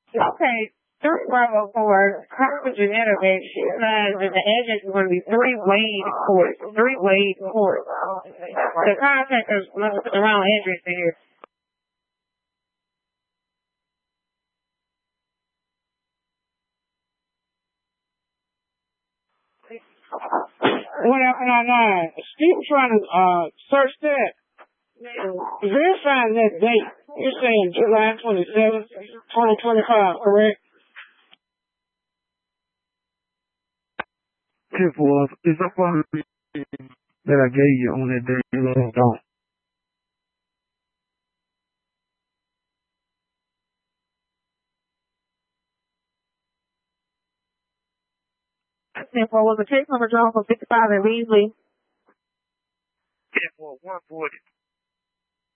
Okay, 3504, coverage and innovation. And the address is going to be 3 Wade Court. 3 Wade Court. The contact is around the address here. Well, still trying to search that. Verifying that date. You're saying July 27th, 2025, correct? It was. It's up on that I gave you on that day. Don't. And was the case number drawn for 55 and Beasley? Yeah, for 140.